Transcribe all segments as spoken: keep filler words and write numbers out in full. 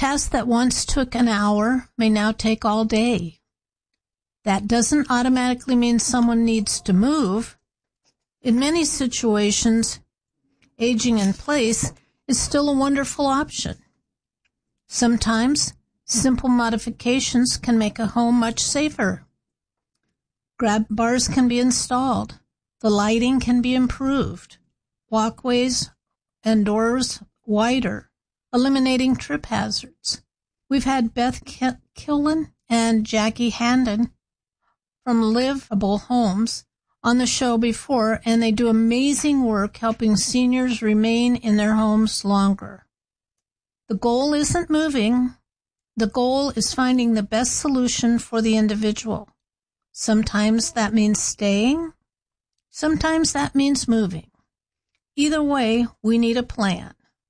task that once took an hour may now take all day. That doesn't automatically mean someone needs to move. In many situations, aging in place is still a wonderful option. Sometimes, simple modifications can make a home much safer. Grab bars can be installed. The lighting can be improved. Walkways and doors wider, eliminating trip hazards. We've had Beth Killen and Jackie Handon from Livable Homes on the show before, and they do amazing work helping seniors remain in their homes longer. The goal isn't moving. The goal is finding the best solution for the individual. Sometimes that means staying. Sometimes that means moving. Either way, we need a plan.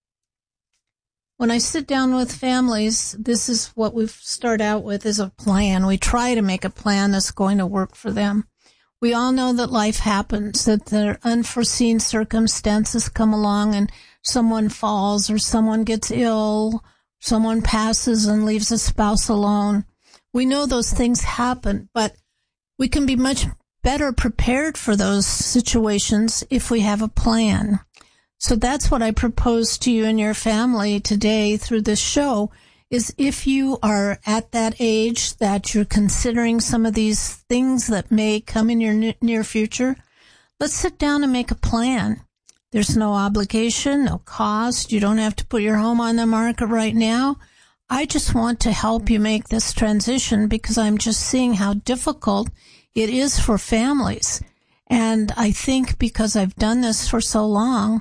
When I sit down with families, this is what we start out with, is a plan. We try to make a plan that's going to work for them. We all know that life happens, that there unforeseen circumstances come along and someone falls or someone gets ill, someone passes and leaves a spouse alone. We know those things happen, but we can be much better prepared for those situations if we have a plan. So that's what I propose to you and your family today through this show, is if you are at that age that you're considering some of these things that may come in your near future, let's sit down and make a plan. There's no obligation, no cost. You don't have to put your home on the market right now. I just want to help you make this transition because I'm just seeing how difficult it is for families. And I think because I've done this for so long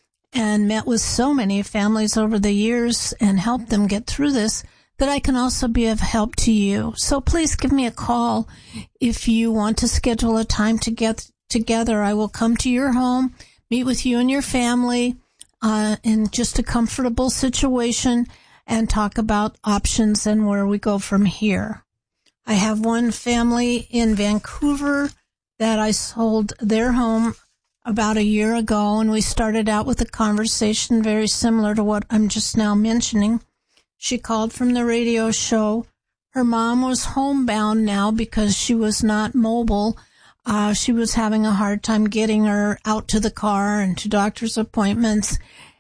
and met with so many families over the years and helped them get through this, that I can also be of help to you. So please give me a call if you want to schedule a time to get together. I will come to your home, meet with you and your family uh, in just a comfortable situation and talk about options and where we go from here. I have one family in Vancouver that I sold their home about a year ago, and we started out with a conversation very similar to what I'm just now mentioning. She called from the radio show. Her mom was homebound now because she was not mobile. Uh, she was having a hard time getting her out to the car and to doctor's appointments.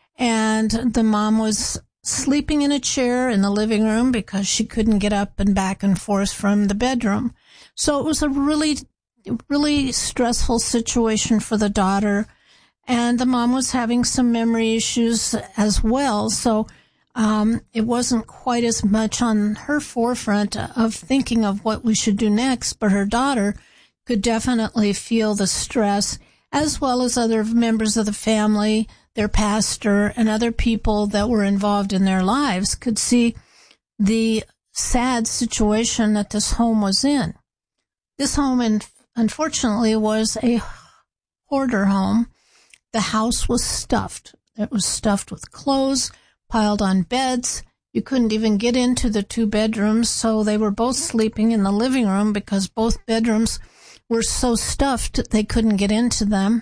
And the mom was sleeping in a chair in the living room because she couldn't get up and back and forth from the bedroom. So it was a really, really stressful situation for the daughter. And the mom was having some memory issues as well. So um, it wasn't quite as much on her forefront of thinking of what we should do next, but her daughter could definitely feel the stress, as well as other members of the family, their pastor, and other people that were involved in their lives could see the sad situation that this home was in. This home, in, unfortunately, was a hoarder home. The house was stuffed. It was stuffed with clothes, piled on beds. You couldn't even get into the two bedrooms, so they were both sleeping in the living room because both bedrooms were so stuffed they couldn't get into them.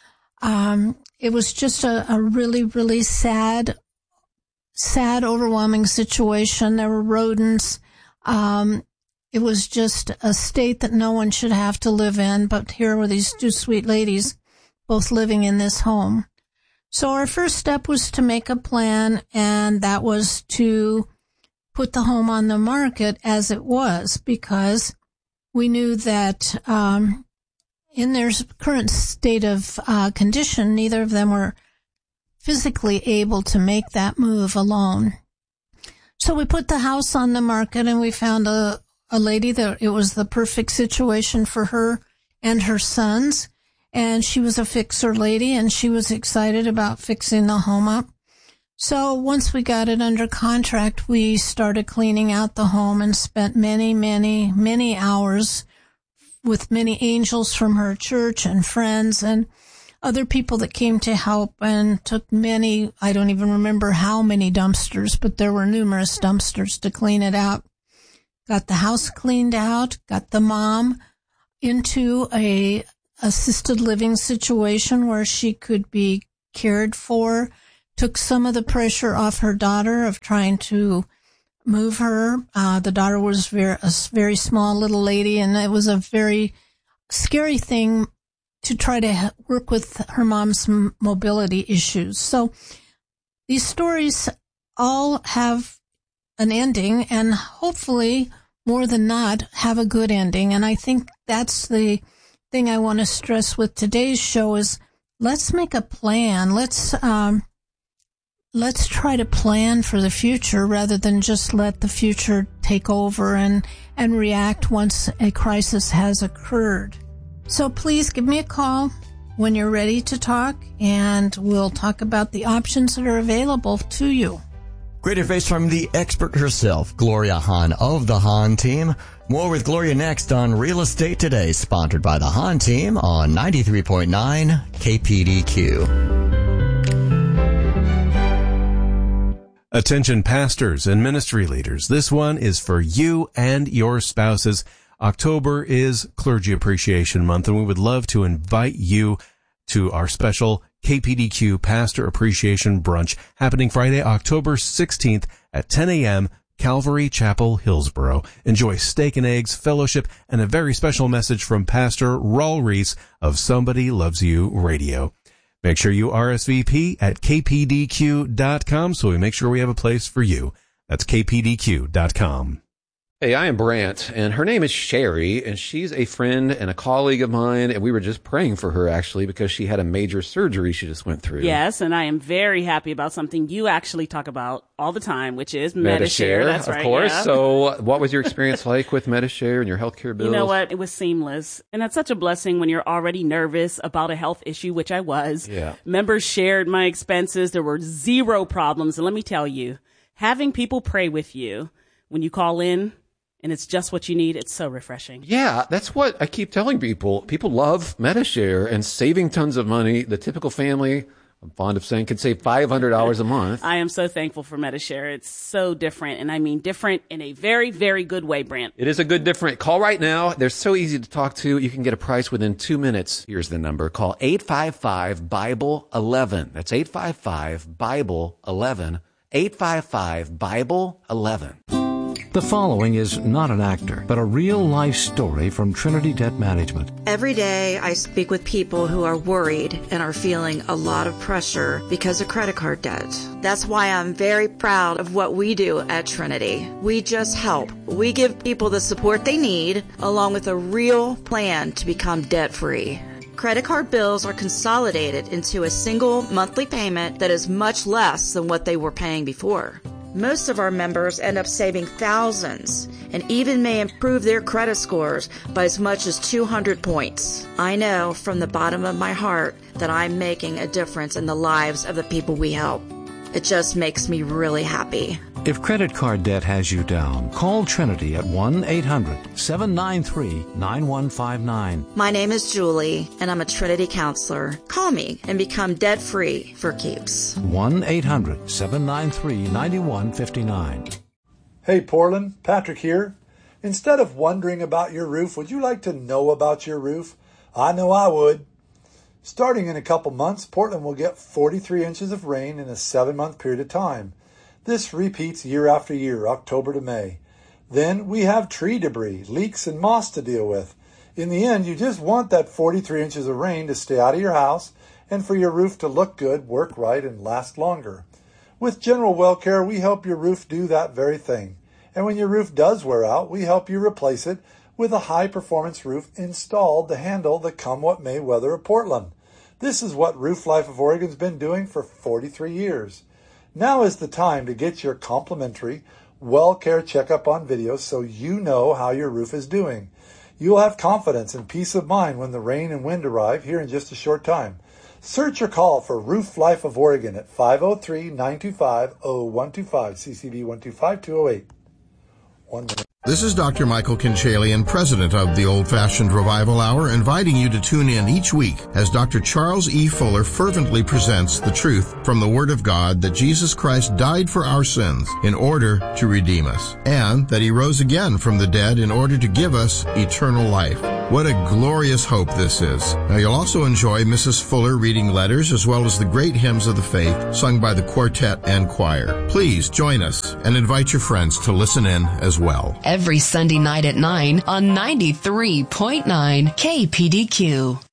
Um, it was just a, a really, really sad, sad, overwhelming situation. There were rodents. Um, it was just a state that no one should have to live in, but here were these two sweet ladies both living in this home. So our first step was to make a plan, and that was to put the home on the market as it was, because we knew that um, in their current state of uh, condition, neither of them were physically able to make that move alone. So we put the house on the market, and we found a, a lady that it was the perfect situation for her and her sons. And she was a fixer lady, and she was excited about fixing the home up. So once we got it under contract, we started cleaning out the home and spent many, many, many hours with many angels from her church and friends and other people that came to help, and took many, I don't even remember how many dumpsters, but there were numerous dumpsters to clean it out. Got the house cleaned out, got the mom into a assisted living situation where she could be cared for, took some of the pressure off her daughter of trying to move her. Uh, the daughter was very, a very small little lady, and it was a very scary thing to try to work with her mom's mobility issues. So these stories all have an ending, and hopefully, more than not, have a good ending. And I think that's the thing I want to stress with today's show is let's make a plan. Let's um, let's try to plan for the future rather than just let the future take over and, and react once a crisis has occurred. So please give me a call when you're ready to talk, and we'll talk about the options that are available to you. Great advice from the expert herself, Gloria Hahn of the Hahn Team. More with Gloria next on Real Estate Today, sponsored by the Hahn Team on ninety-three point nine K P D Q. Attention pastors and ministry leaders. This one is for you and your spouses. October is Clergy Appreciation Month, and we would love to invite you to our special K P D Q Pastor Appreciation Brunch happening Friday, October sixteenth at ten a.m., Calvary Chapel, Hillsboro. Enjoy steak and eggs, fellowship, and a very special message from Pastor Raul Reese of Somebody Loves You Radio. Make sure you R S V P at K P D Q dot com so we make sure we have a place for you. That's K P D Q dot com. Hey, I am Brant, and her name is Sherry, and she's a friend and a colleague of mine, and we were just praying for her, actually, because she had a major surgery she just went through. Yes, and I am very happy about something you actually talk about all the time, which is Medi-Share. That's of right, course. yeah. So what was your experience like with Medi-Share and your healthcare bills? You know what? It was seamless, and that's such a blessing when you're already nervous about a health issue, which I was. Yeah. Members shared my expenses. There were zero problems, and let me tell you, having people pray with you when you call in, and it's just what you need, it's so refreshing. Yeah, that's what I keep telling people. People love Medi-Share and saving tons of money. The typical family, I'm fond of saying, could save five hundred dollars a month. I am so thankful for Medi-Share. It's so different, and I mean different in a very, very good way, Brant. It is a good different. Call right now. They're so easy to talk to. You can get a price within two minutes. Here's the number. Call eight five five, Bible eleven. That's eight five five, Bible eleven. eight five five, Bible eleven. The following is not an actor, but a real-life story from Trinity Debt Management. Every day I speak with people who are worried and are feeling a lot of pressure because of credit card debt. That's why I'm very proud of what we do at Trinity. We just help. We give people the support they need, along with a real plan to become debt-free. Credit card bills are consolidated into a single monthly payment that is much less than what they were paying before. Most of our members end up saving thousands and even may improve their credit scores by as much as two hundred points. I know from the bottom of my heart that I'm making a difference in the lives of the people we help. It just makes me really happy. If credit card debt has you down, call Trinity at one eight hundred, seven nine three, nine one five nine. My name is Julie, and I'm a Trinity counselor. Call me and become debt-free for keeps. one eight hundred, seven nine three, nine one five nine. Hey, Portland, Patrick here. Instead of wondering about your roof, would you like to know about your roof? I know I would. Starting in a couple months, Portland will get forty-three inches of rain in a seven-month period of time. This repeats year after year, October to May. Then we have tree debris, leaks, and moss to deal with. In the end, you just want that forty-three inches of rain to stay out of your house and for your roof to look good, work right, and last longer. With General Well Care, we help your roof do that very thing. And when your roof does wear out, we help you replace it with a high-performance roof installed to handle the come-what-may weather of Portland. This is what Roof Life of Oregon's been doing for forty-three years. Now is the time to get your complimentary Well Care checkup on video so you know how your roof is doing. You'll have confidence and peace of mind when the rain and wind arrive here in just a short time. Search or call for Roof Life of Oregon at five oh three, nine two five, oh one two five, C C B one two five, two oh eight. One minute. This is Doctor Michael Kinchalian, president of the Old Fashioned Revival Hour, inviting you to tune in each week as Doctor Charles E. Fuller fervently presents the truth from the Word of God that Jesus Christ died for our sins in order to redeem us, and that He rose again from the dead in order to give us eternal life. What a glorious hope this is. Now, you'll also enjoy Missus Fuller reading letters as well as the great hymns of the faith sung by the quartet and choir. Please join us and invite your friends to listen in as well. Every Sunday night at nine on ninety-three point nine K P D Q.